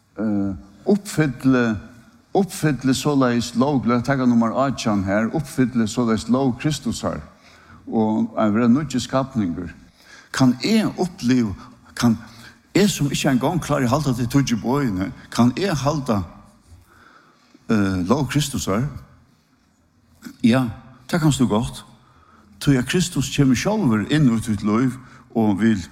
uppfylle såleis lov, la tagga nummer 18 her, uppfylle såleis lov Kristus her, og være nødje skapninger. Kan jeg oppleve, kan jeg som ikke engang klarer å halda til tødje bøyene, kan jeg halda lov Kristus her? Ja, det kan stå godt. Tror jeg Kristus kommer selv inn ut ut liv, og vil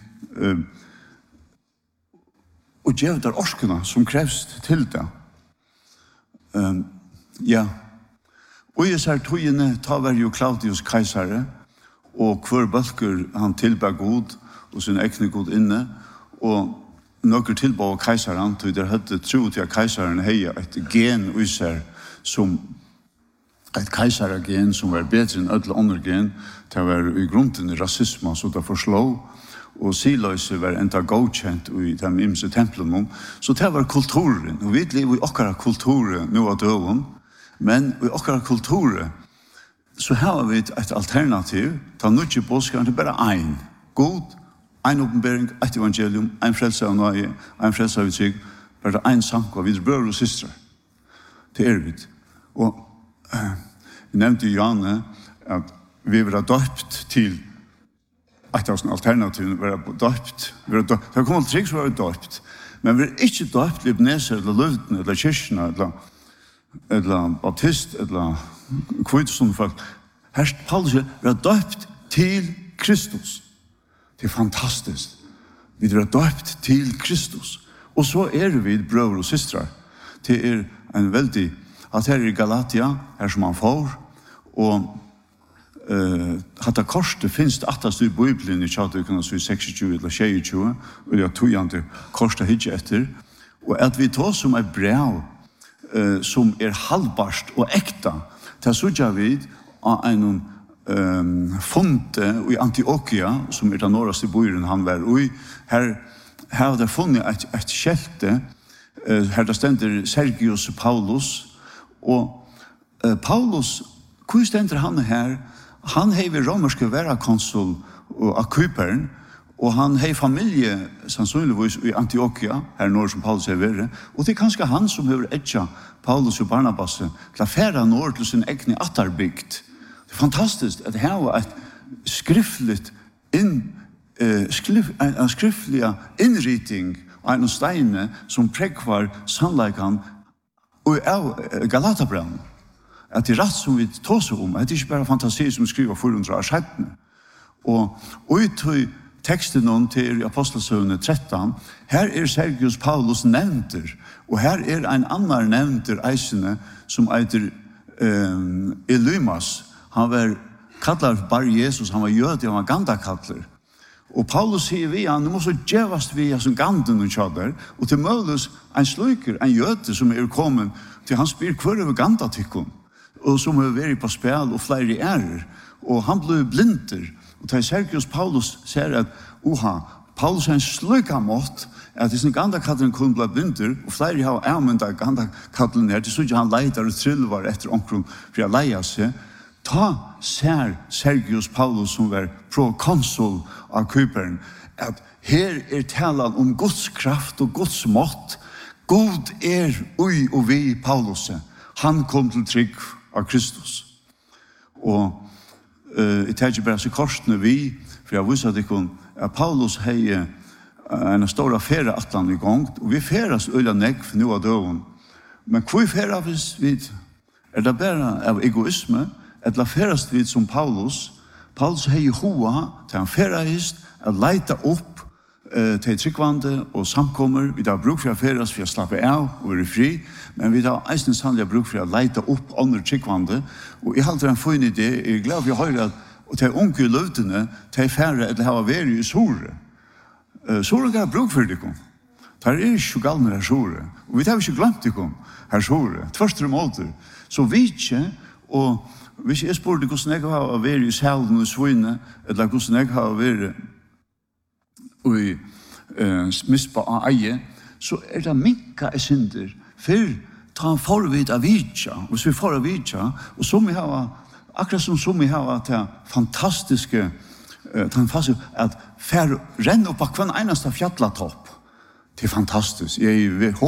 og gjør der orskene som krevst til det. Ja. Og i disse togene tar vi jo Claudius keisare, og hver bølger han tilber god, og sin egne god inne, og noen tilber keisaren, tog der hadde tro til at keisaren heier et gen i seg, som et keisargen som var bedre enn alle andre gen, til å være i grunden rasisme, så det forslå, og siløse var enda godkjent i de imse templene. Så det var kulturen, og vi lever i okkara kulturen nå av døven, men i okkara kulturen så har vi et alternativ, ta nødje påskeren til bare en. God, en åpenbering, et evangelium, en frelse av nøye, en frelse av utsig, bare en samkva, vi er brødre og søstre. Det er vi. Og jeg nevnte Janne at vi var døpt til et av sånne alternativer, vi var døpt. Det kom alltid så var vi døpt. Men vi er ikke døpt Libneser, eller Løvden, eller Kirsten, eller Baptist, eller Kvitson folk. Her Paulus sier, vi er døpt til Kristus. Det er fantastisk. Vi er døpt til Kristus. Og så er vi brødre og søstre. Det er en veldig, at her i Galatia, her som han får, og hatta korset finnes det attast i Bibelen i Tjadøkene, så i 26 eller 22, og det er togjante korset hitje etter, og at vi tar som et brev som er halvbarst og ekta, til så vi av en funte i Antioquia, som er den norraste byen han var i, her har det funnet et skjelte, her det stender Sergius Paulus, og Paulus, hvor stender han her? Han har ved romerske værakonsul av Kypern, og han har familie sannsynligvis i Antioquia, her nord som Paulus har vært, og det er kanskje han som har etja Paulus og Barnabas til å fære nord til sin egne atarbygd. Det er fantastisk at her var et skriftligt innriting av en steine som prekvar sannleikan og av Galatabrand. At det er rett som vi tar seg om, at det ikke bare er fantasi som skriver 400 år siden. Og i tog teksten noen til Apostelsøvne 13, her er Sergius Paulus nevnter, og her er en annen nevnter eisene som heter Elymas. Han var kallar bare Jesus, han var jød, han var gandakattler. Og Paulus sier vi, han må så djevast vi som ganden og tjadder, og til møles en sluker, en jøde som er kommet til han spyr hver over gandatykken, og som har vært på spil og flere ærer, og han ble blinder. Og til Sergius Paulus sier at, Paulus er en slukka mått, at hvis en gandakattelen kunne bli blinder, og flere har anvendt gandakattelen her, til så ikke han leider og trillvar etter omkron for å leie seg, ta ser Sergius Paulus som var prokonsul av Kypern, at her er talan om Guds kraft og Guds mått. God er ui og vi Paulus. Han kom til trygg av Kristus. Og jeg tar ikke bare så korsene vi, for jeg viser at at Paulus har en stor affære atlan i gang, og vi færes øyla negg for nå av døven. Men hvor færes vi? Er det bare av egoisme? Eller færes vi som Paulus? Paulus har i hoa til han færes at leita opp til tryggvande og samkommer. Vi har bruk for å færes for å slappe av og være fri, men vi har eisen sannlig bruk for å leita opp andre tryggvande. Og jeg har en fin idé, jeg er glad for å høre at de unge løvdene, de færre eller har vært i Sore. Sore har bruk for det. Det er ikke galt med Sore. Og vi har ikke glemt det, her Sore. Tvørste måter. Så vi ikke, og hvis jeg spurte hvordan jeg har vært i Salen og Svøyne, eller hvordan jeg har vært i Mispa av Eie, så er det minka i synder. For ta får vi av vidtja, hvis vi får av vidtja, og som vi har, akkurat som vi har til fantastiske, at renner opp av hver eneste fjallatopp. Det er fantastisk. Jeg